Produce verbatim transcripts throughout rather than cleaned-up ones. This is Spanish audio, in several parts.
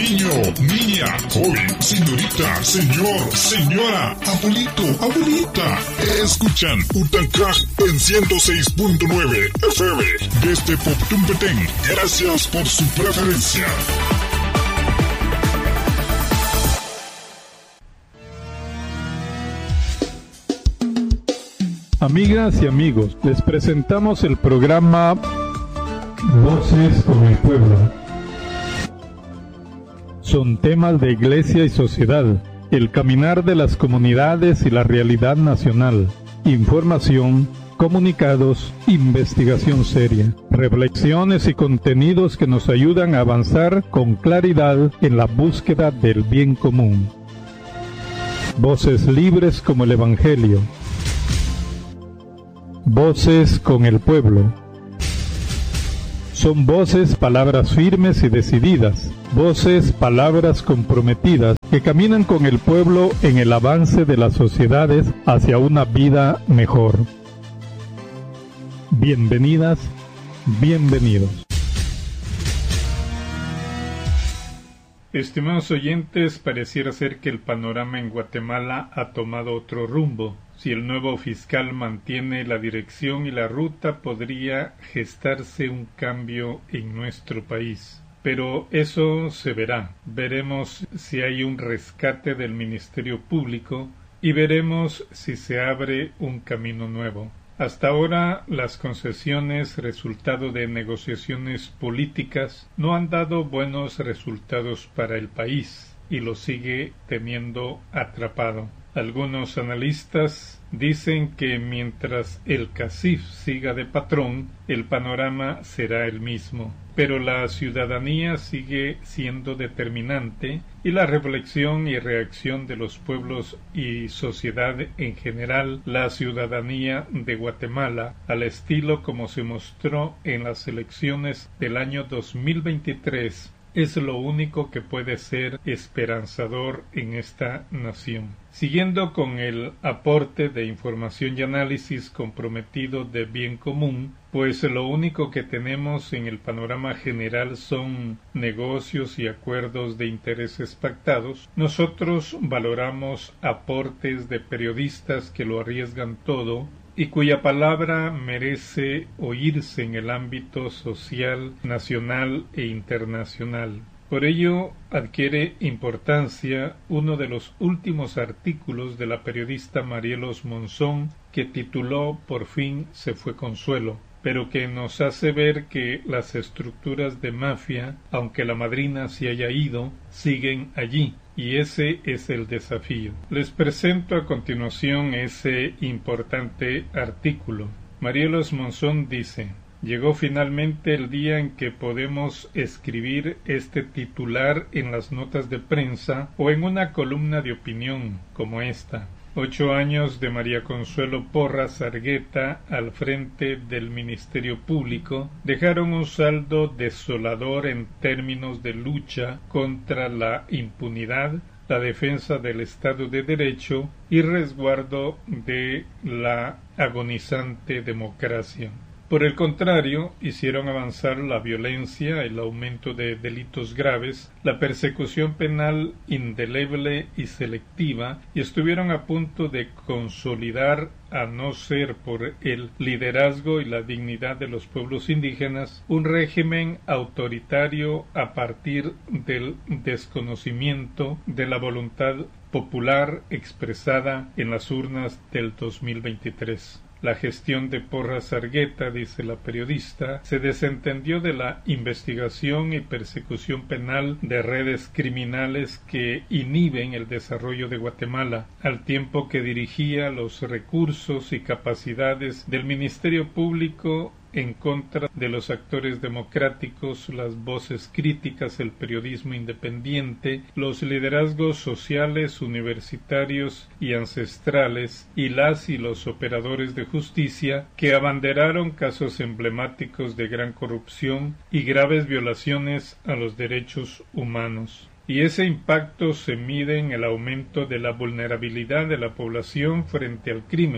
niño, niña, joven, señorita, señor, señora, abuelito, abuelita. Escuchan Utancaj en ciento seis punto nueve F M desde Popotún Petén. Gracias por su preferencia. Amigas y amigos, les presentamos el programa Voces con el Pueblo. Son temas de iglesia y sociedad, el caminar de las comunidades y la realidad nacional, información, comunicados, investigación seria, reflexiones y contenidos que nos ayudan a avanzar con claridad en la búsqueda del bien común. Voces libres como el Evangelio. Voces con el pueblo. Son voces, palabras firmes y decididas, voces, palabras comprometidas, que caminan con el pueblo en el avance de las sociedades hacia una vida mejor. Bienvenidas, bienvenidos. Estimados oyentes, pareciera ser que el panorama en Guatemala ha tomado otro rumbo. Si el nuevo fiscal mantiene la dirección y la ruta, podría gestarse un cambio en nuestro país. Pero eso se verá. Veremos si hay un rescate del Ministerio Público y veremos si se abre un camino nuevo. Hasta ahora, las concesiones, resultado de negociaciones políticas, no han dado buenos resultados para el país y lo sigue teniendo atrapado. Algunos analistas dicen que mientras el CACIF siga de patrón, el panorama será el mismo, pero la ciudadanía sigue siendo determinante y la reflexión y reacción de los pueblos y sociedad en general, la ciudadanía de Guatemala, al estilo como se mostró en las elecciones del año dos mil veintitrés, es lo único que puede ser esperanzador en esta nación. Siguiendo con el aporte de información y análisis comprometido de bien común, pues lo único que tenemos en el panorama general son negocios y acuerdos de intereses pactados, nosotros valoramos aportes de periodistas que lo arriesgan todo y cuya palabra merece oírse en el ámbito social, nacional e internacional. Por ello, adquiere importancia uno de los últimos artículos de la periodista Marielos Monzón, que tituló Por fin se fue Consuelo, pero que nos hace ver que las estructuras de mafia, aunque la madrina se haya ido, siguen allí. Y ese es el desafío. Les presento a continuación ese importante artículo. Marielos Monzón dice: llegó finalmente el día en que podemos escribir este titular en las notas de prensa o en una columna de opinión como esta. Ocho años de María Consuelo Porras Argueta al frente del Ministerio Público dejaron un saldo desolador en términos de lucha contra la impunidad, la defensa del Estado de Derecho y resguardo de la agonizante democracia. Por el contrario, hicieron avanzar la violencia, el aumento de delitos graves, la persecución penal indeleble y selectiva, y estuvieron a punto de consolidar, a no ser por el liderazgo y la dignidad de los pueblos indígenas, un régimen autoritario a partir del desconocimiento de la voluntad popular expresada en las urnas del dos mil veintitrés. La gestión de Porras Argueta, dice la periodista, se desentendió de la investigación y persecución penal de redes criminales que inhiben el desarrollo de Guatemala, al tiempo que dirigía los recursos y capacidades del Ministerio Público en contra de los actores democráticos, las voces críticas, el periodismo independiente, los liderazgos sociales, universitarios y ancestrales, y las y los operadores de justicia que abanderaron casos emblemáticos de gran corrupción y graves violaciones a los derechos humanos. Y ese impacto se mide en el aumento de la vulnerabilidad de la población frente al crimen,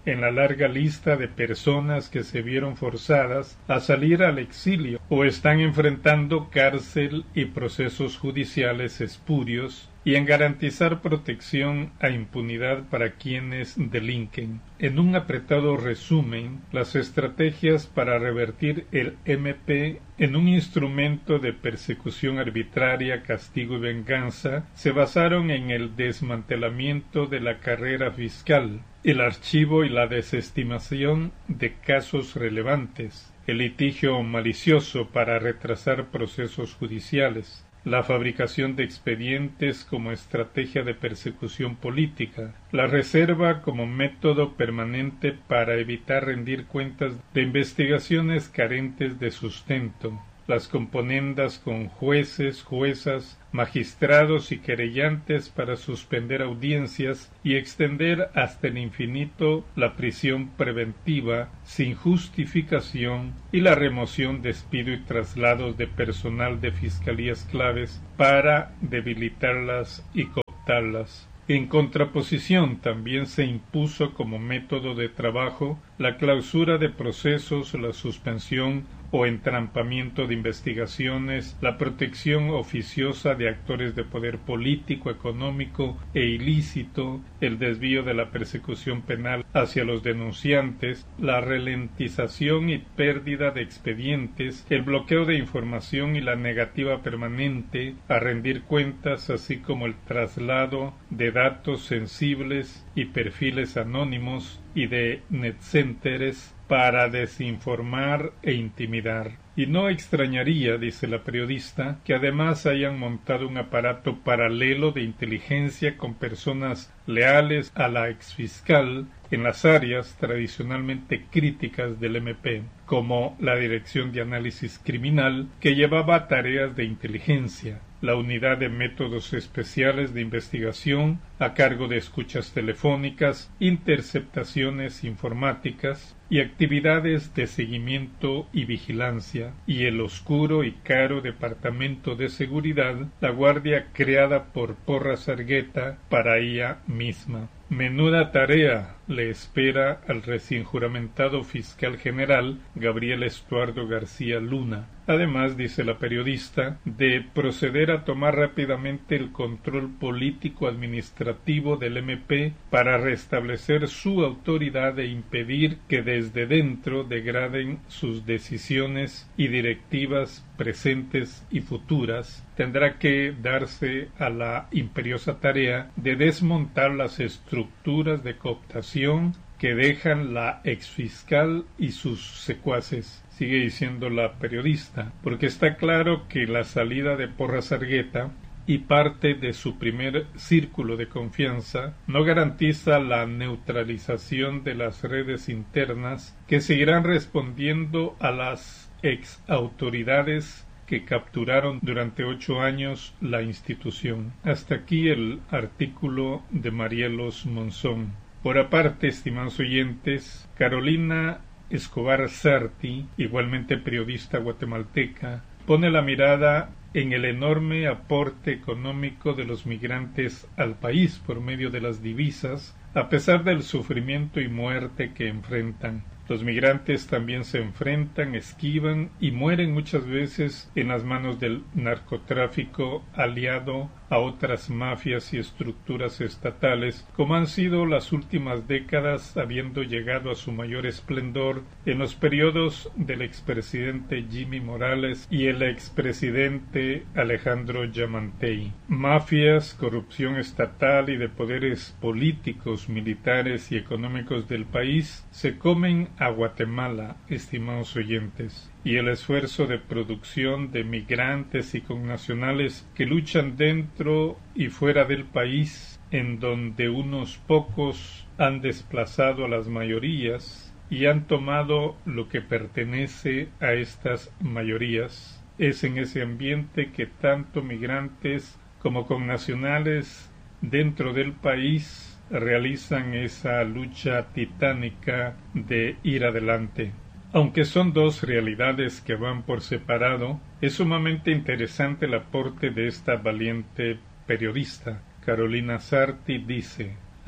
en la larga lista de personas que se vieron forzadas a salir al exilio o están enfrentando cárcel y procesos judiciales espurios, y en garantizar protección a impunidad para quienes delinquen. En un apretado resumen, las estrategias para revertir el M P en un instrumento de persecución arbitraria, castigo y venganza se basaron en el desmantelamiento de la carrera fiscal, el archivo y la desestimación de casos relevantes, el litigio malicioso para retrasar procesos judiciales, la fabricación de expedientes como estrategia de persecución política, la reserva como método permanente para evitar rendir cuentas de investigaciones carentes de sustento, las componendas con jueces, juezas, magistrados y querellantes para suspender audiencias y extender hasta el infinito la prisión preventiva sin justificación y la remoción, despido y traslados de personal de fiscalías claves para debilitarlas y cooptarlas. En contraposición, también se impuso como método de trabajo la clausura de procesos, la suspensión o entrampamiento de investigaciones, la protección oficiosa de actores de poder político, económico e ilícito, el desvío de la persecución penal hacia los denunciantes, la ralentización y pérdida de expedientes, el bloqueo de información y la negativa permanente a rendir cuentas, así como el traslado de datos sensibles y perfiles anónimos y de netcenters para desinformar e intimidar. Y no extrañaría, dice la periodista, que además hayan montado un aparato paralelo de inteligencia con personas leales a la exfiscal en las áreas tradicionalmente críticas del M P, como la Dirección de Análisis Criminal, que llevaba tareas de inteligencia, la Unidad de Métodos Especiales de Investigación, a cargo de escuchas telefónicas, interceptaciones informáticas y actividades de seguimiento y vigilancia, y el oscuro y caro Departamento de Seguridad, la guardia creada por Porras Argueta para ella misma. Menuda tarea le espera al recién juramentado fiscal general Gabriel Estuardo García Luna. Además, dice la periodista, de proceder a tomar rápidamente el control político-administrativo del M P para restablecer su autoridad e impedir que desde dentro degraden sus decisiones y directivas presentes y futuras. Tendrá que darse a la imperiosa tarea de desmontar las estructuras de cooptación que dejan la exfiscal y sus secuaces. Sigue diciendo la periodista, porque está claro que la salida de Porras Argueta y parte de su primer círculo de confianza no garantiza la neutralización de las redes internas que seguirán respondiendo a las exautoridades que capturaron durante ocho años la institución. Hasta aquí el artículo de Marielos Monzón. Por aparte, estimados oyentes, Carolina Escobar Sarti, igualmente periodista guatemalteca, pone la mirada en el enorme aporte económico de los migrantes al país por medio de las divisas, a pesar del sufrimiento y muerte que enfrentan. Los migrantes también se enfrentan, esquivan y mueren muchas veces en las manos del narcotráfico aliado a otras mafias y estructuras estatales, como han sido las últimas décadas, habiendo llegado a su mayor esplendor en los periodos del expresidente Jimmy Morales y el expresidente Alejandro Yamatei. Mafias, corrupción estatal y de poderes políticos, militares y económicos del país se comen a Guatemala, estimados oyentes, y el esfuerzo de producción de migrantes y connacionales que luchan dentro y fuera del país, en donde unos pocos han desplazado a las mayorías y han tomado lo que pertenece a estas mayorías. Es en ese ambiente que tanto migrantes como connacionales dentro del país realizan esa lucha titánica de ir adelante. Aunque son dos realidades que van por separado, es sumamente interesante el aporte de esta valiente periodista. Carolina Sarti dice: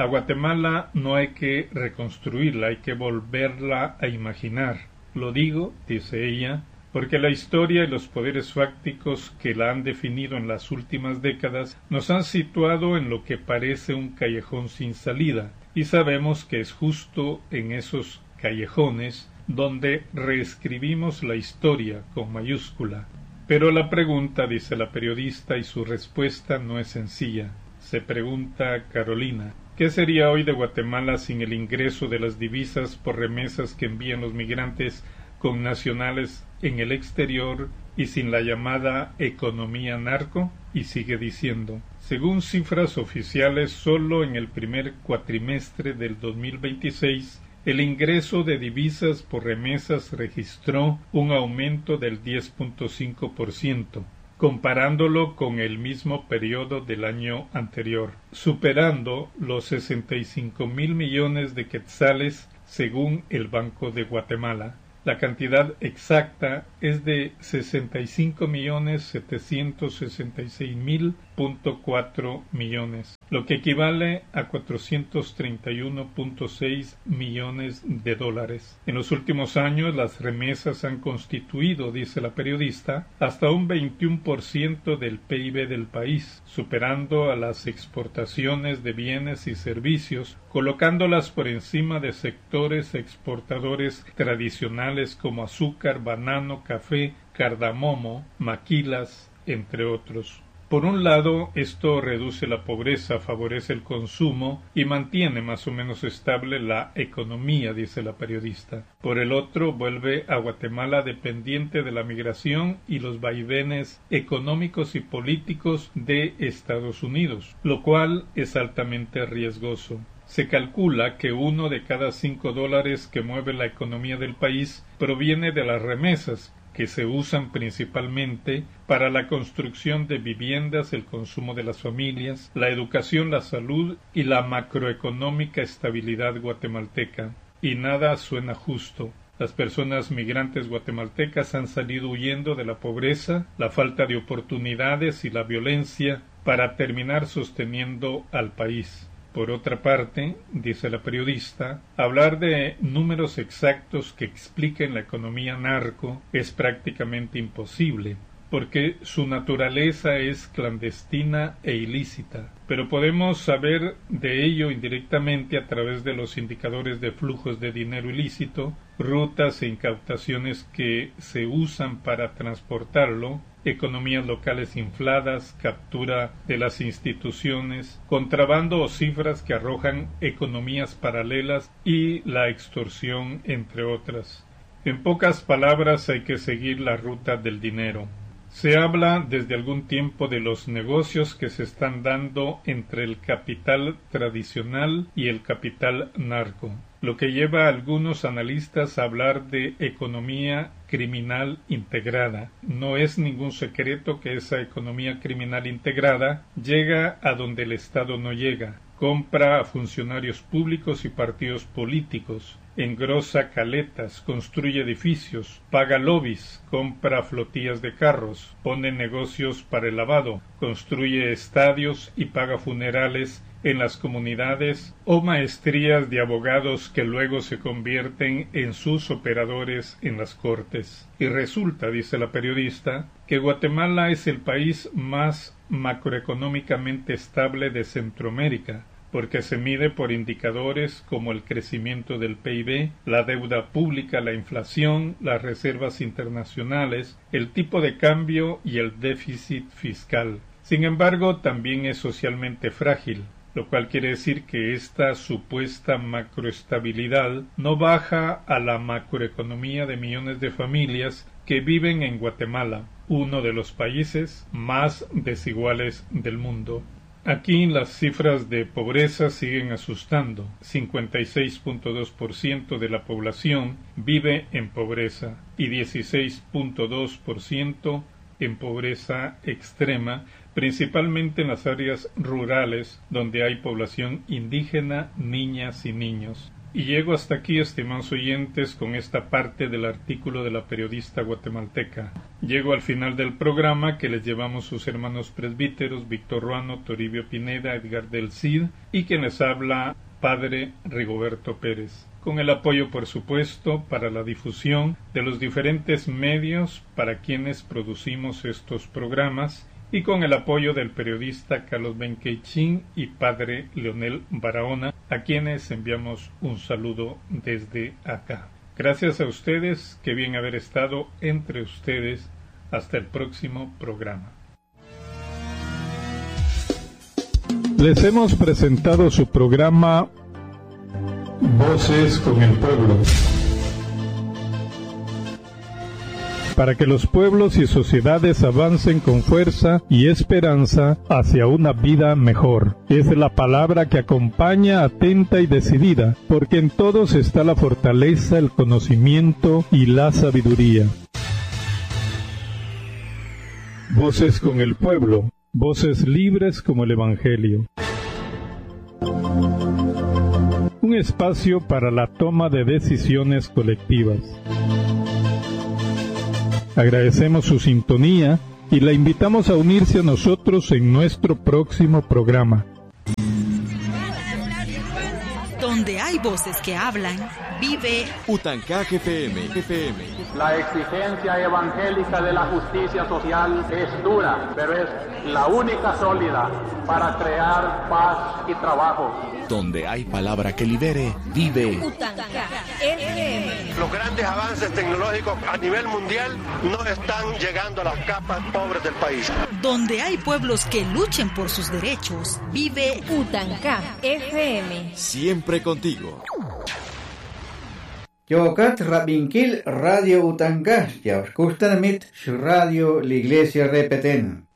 A Guatemala no hay que reconstruirla, hay que volverla a imaginar. Lo digo, dice ella, porque la historia y los poderes fácticos que la han definido en las últimas décadas nos han situado en lo que parece un callejón sin salida, y sabemos que es justo en esos callejones donde reescribimos la historia con mayúscula. Pero la pregunta, dice la periodista, y su respuesta no es sencilla. Se pregunta Carolina, ¿qué sería hoy de Guatemala sin el ingreso de las divisas por remesas que envían los migrantes connacionales en el exterior y sin la llamada economía narco? Y sigue diciendo, según cifras oficiales, solo en el primer cuatrimestre del dos mil veintiséis, el ingreso de divisas por remesas registró un aumento del diez punto cinco por ciento, comparándolo con el mismo periodo del año anterior, superando los sesenta y cinco mil millones de quetzales según el Banco de Guatemala. La cantidad exacta es de sesenta y cinco millones setecientos sesenta y seis mil punto cuatro millones, lo que equivale a cuatrocientos treinta y uno punto seis millones de dólares. En los últimos años las remesas han constituido, dice la periodista, hasta un veintiuno por ciento del P I B del país, superando a las exportaciones de bienes y servicios, colocándolas por encima de sectores exportadores tradicionales como azúcar, banano, café, cardamomo, maquilas, entre otros. Por un lado, esto reduce la pobreza, favorece el consumo y mantiene más o menos estable la economía, dice la periodista. Por el otro, vuelve a Guatemala dependiente de la migración y los vaivenes económicos y políticos de Estados Unidos, lo cual es altamente riesgoso. Se calcula que uno de cada cinco dólares que mueve la economía del país proviene de las remesas, que se usan principalmente para la construcción de viviendas, el consumo de las familias, la educación, la salud y la macroeconómica estabilidad guatemalteca. Y nada suena justo. Las personas migrantes guatemaltecas han salido huyendo de la pobreza, la falta de oportunidades y la violencia para terminar sosteniendo al país. Por otra parte, dice la periodista, hablar de números exactos que expliquen la economía narco es prácticamente imposible, porque su naturaleza es clandestina e ilícita. Pero podemos saber de ello indirectamente a través de los indicadores de flujos de dinero ilícito, rutas e incautaciones que se usan para transportarlo, economías locales infladas, captura de las instituciones, contrabando o cifras que arrojan economías paralelas y la extorsión, entre otras. En pocas palabras, hay que seguir la ruta del dinero. Se habla desde algún tiempo de los negocios que se están dando entre el capital tradicional y el capital narco, lo que lleva a algunos analistas a hablar de economía criminal integrada. No es ningún secreto que esa economía criminal integrada llega a donde el Estado no llega, compra a funcionarios públicos y partidos políticos, engrosa caletas, construye edificios, paga lobbies, compra flotillas de carros, pone negocios para el lavado, construye estadios y paga funerales en las comunidades o maestrías de abogados que luego se convierten en sus operadores en las cortes. Y resulta, dice la periodista, que Guatemala es el país más macroeconómicamente estable de Centroamérica, porque se mide por indicadores como el crecimiento del P I B, la deuda pública, la inflación, las reservas internacionales, el tipo de cambio y el déficit fiscal. Sin embargo, también es socialmente frágil, lo cual quiere decir que esta supuesta macroestabilidad no baja a la macroeconomía de millones de familias que viven en Guatemala, uno de los países más desiguales del mundo. Aquí las cifras de pobreza siguen asustando. cincuenta y seis punto dos por ciento de la población vive en pobreza y dieciséis punto dos por ciento en pobreza extrema, principalmente en las áreas rurales donde hay población indígena, niñas y niños. Y llego hasta aquí, estimados oyentes, con esta parte del artículo de la periodista guatemalteca. Llego al final del programa que les llevamos sus hermanos presbíteros Víctor Ruano, Toribio Pineda, Edgar del Cid y quien les habla, Padre Rigoberto Pérez. Con el apoyo, por supuesto, para la difusión de los diferentes medios para quienes producimos estos programas y con el apoyo del periodista Carlos Benqueichín y Padre Leonel Barahona, a quienes enviamos un saludo desde acá. Gracias a ustedes, qué bien haber estado entre ustedes. Hasta el próximo programa. Les hemos presentado su programa Voces con el Pueblo, para que los pueblos y sociedades avancen con fuerza y esperanza hacia una vida mejor. Es la palabra que acompaña atenta y decidida, porque en todos está la fortaleza, el conocimiento y la sabiduría. Voces con el Pueblo, voces libres como el Evangelio. Un espacio para la toma de decisiones colectivas. Agradecemos su sintonía y la invitamos a unirse a nosotros en nuestro próximo programa. Donde hay voces que hablan, vive Utancaj F M. F M. La exigencia evangélica de la justicia social es dura, pero es la única sólida para crear paz y trabajo. Donde hay palabra que libere, vive Utancaj F M. Los grandes avances tecnológicos a nivel mundial no están llegando a las capas pobres del país. Donde hay pueblos que luchen por sus derechos, vive Utancaj F M. Siempre contigo. Yokat Rabinkil Radio Utancaj, ya os mit Radio La Iglesia Repeten.